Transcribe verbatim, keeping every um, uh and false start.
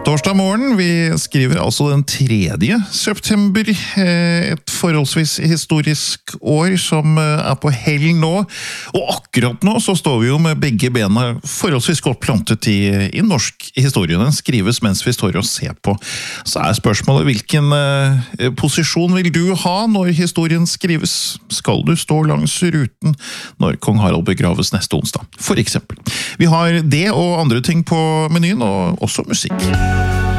Torsdag morgen, vi skriver altså den tredje september, et forholdsvis historisk år som er på hell nå, og akkurat nå så står vi jo med begge bena forholdsvis godt plantet i, i norsk historie. Den skrives mens vi står og ser på. Så er spørsmålet, hvilken eh, posisjon vil du ha når historien skrives? Skal du stå langs ruten når kong Harald begraves neste onsdag, for eksempel? Vi har det og andre ting på menyen, og også musikk.